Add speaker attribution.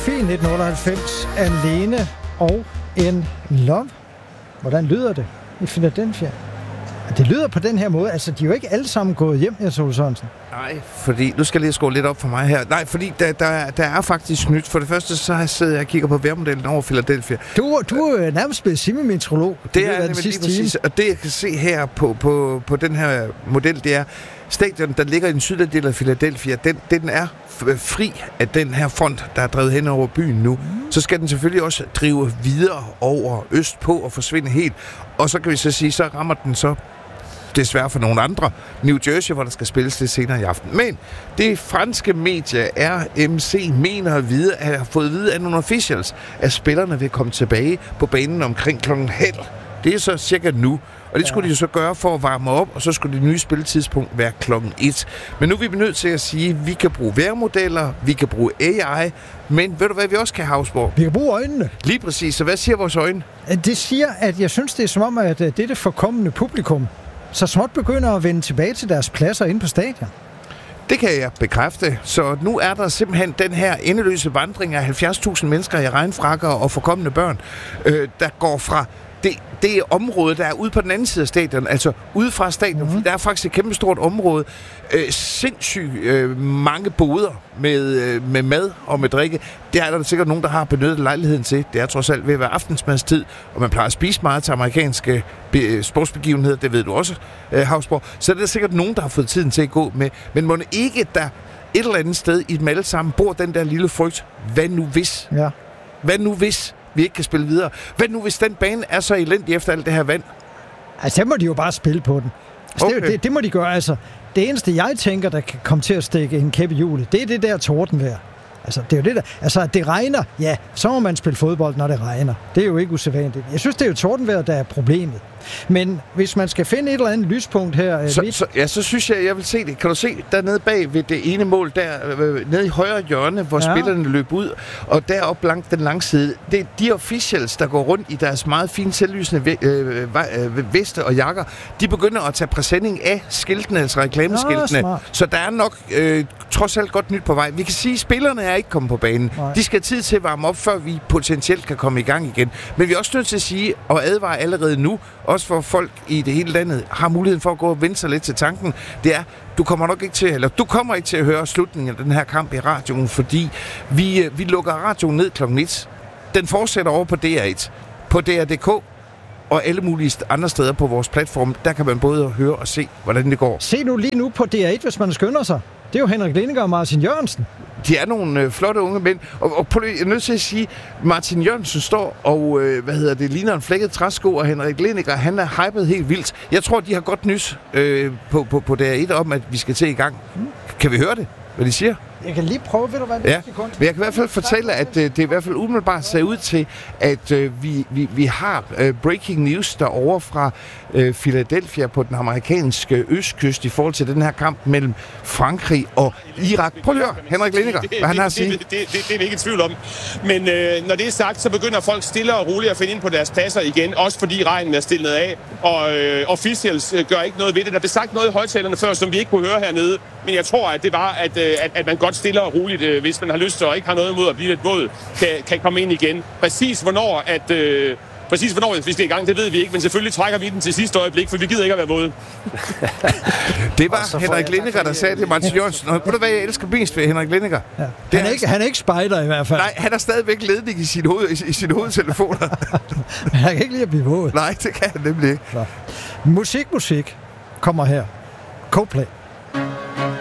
Speaker 1: Delphi 1998, Alene og In Love. Hvordan lyder det i Philadelphia? Det lyder på den her måde. Altså, de er jo ikke alle sammen gået hjem, Jens Ole Sørensen.
Speaker 2: Nej, fordi... Nu skal jeg lige skrue lidt op for mig her. Nej, fordi der er faktisk nyt. For det første, så sidder jeg og kigger på vejrmodellen over Philadelphia.
Speaker 1: Du er nærmest blevet semi-meteorolog.
Speaker 2: Det er nemlig lige præcis. Og det, jeg kan se her på den her model, det er... Stadion, der ligger i den sydlige del af Philadelphia, den er fri af den her front, der er drevet hen over byen nu. Så skal den selvfølgelig også drive videre over østpå og forsvinde helt. Og så kan vi så sige, så rammer den så desværre for nogle andre New Jersey, hvor der skal spilles lidt senere i aften. Men det franske medie RMC mener at have fået at vide af nogle officials, at spillerne vil komme tilbage på banen omkring klokken 12. Det er så cirka nu. Og det skulle de jo så gøre for at varme op, og så skulle det nye spilletidspunkt være klokken 1. Men nu er vi nødt til at sige, at vi kan bruge vejrmodeller, vi kan bruge AI, men ved du hvad vi også kan, Hausborg?
Speaker 1: Vi kan bruge øjnene.
Speaker 2: Lige præcis. Så hvad siger vores øjne?
Speaker 1: Det siger, at jeg synes, det er som om, at dette forkommende publikum så småt begynder at vende tilbage til deres pladser inde på stadion.
Speaker 2: Det kan jeg bekræfte. Så nu er der simpelthen den her endeløse vandring af 70.000 mennesker i regnfrakker og forkommende børn, der går fra det område, der er ude på den anden side af stadion, altså ude fra stadion, fordi der er faktisk et kæmpestort område, sindssygt mange boder med mad og med drikke. Det er der sikkert nogen, der har benyttet lejligheden til. Det er trods alt ved at være aftensmadstid, og man plejer at spise meget til amerikanske sportsbegivenheder, det ved du også, Hausborg. Så det er sikkert nogen, der har fået tiden til at gå med. Men må ikke der et eller andet sted i dem alle sammen bor den der lille frygt, hvad nu hvis?
Speaker 1: Ja.
Speaker 2: Hvad nu hvis vi ikke kan spille videre? Hvad nu, hvis den bane er så elendig efter alt det her vand?
Speaker 1: Altså, så må de jo bare spille på den. Altså,
Speaker 2: Okay.
Speaker 1: det må de gøre. Altså, det eneste, jeg tænker, der kan komme til at stikke en kæppe i hjulet, det er det der tordenvejr. Altså, det er jo det der. Altså, at det regner, ja, så må man spille fodbold, når det regner. Det er jo ikke usædvanligt. Jeg synes, det er jo tordenvejr, der er problemet. Men hvis man skal finde et eller andet lyspunkt her...
Speaker 2: Så synes jeg vil se det. Kan du se dernede bag ved det ene mål, der nede i højre hjørne, hvor spillerne løb ud, og deroppe langt den lange side, det er de officials, der går rundt i deres meget fine selvlysende veste og jakker. De begynder at tage præsending af skiltene, altså reklameskiltene. Så der er nok trods alt godt nyt på vej. Vi kan sige, at spillerne er ikke kommet på banen. Nej. De skal have tid til at varme op, før vi potentielt kan komme i gang igen. Men vi er også nødt til at sige og advare allerede nu, også for folk i det hele landet har muligheden for at gå og vende sig lidt til tanken. Det er, du kommer ikke til at høre slutningen af den her kamp i radioen, fordi vi lukker radioen ned klokken 1. Den fortsætter over på DR1, på DR.dk og alle mulige andre steder på vores platform. Der kan man både høre og se, hvordan det går.
Speaker 1: Se nu lige nu på DR1, hvis man skynder sig. Det er jo Henrik Lindinger og Martin Jørgensen.
Speaker 2: De er nogle flotte unge mænd. Og jeg er nødt til at sige, Martin Jørgensen står og, ligner en flækket træsko, og Henrik Lindinger, han er hypet helt vildt. Jeg tror, de har godt nys på DR1 om, at vi skal til i gang. Kan vi høre det, hvad de siger?
Speaker 1: Jeg kan lige prøve, ved du hvad,
Speaker 2: ja. Men jeg kan i hvert fald fortælle, at det i hvert fald umiddelbart ser ud til, at vi har breaking news derovre fra Philadelphia på den amerikanske østkyst i forhold til den her kamp mellem Frankrig og Irak. Prøv at høre, Henrik Lindinger, hvad han har at sige.
Speaker 3: Det er vi ikke i tvivl om. Men når det er sagt, så begynder folk stille og roligt at finde ind på deres pladser igen, også fordi regnen er stillet af, og officials gør ikke noget ved det. Der blev sagt noget i højtalerne før, som vi ikke kunne høre hernede, men jeg tror, at det var, at man godt stille og roligt, hvis man har lyst til og ikke har noget imod at blive lidt våd, kan komme ind igen. Præcis hvornår vi skal i gang, det ved vi ikke, men selvfølgelig trækker vi den til sidste øjeblik, for vi gider ikke at være våde.
Speaker 2: Det var Henrik Lindinger, der sagde det, Martin Jørgensen. Og ved du hvad, jeg elsker mest ved Henrik Lindinger?
Speaker 1: Ja. Han er ikke spejder i hvert fald.
Speaker 2: Nej, han er stadigvæk ledning i sin hovedtelefoner.
Speaker 1: Han kan ikke lide at blive våd.
Speaker 2: Nej, det kan han nemlig ikke.
Speaker 1: Musik kommer her. Coldplay.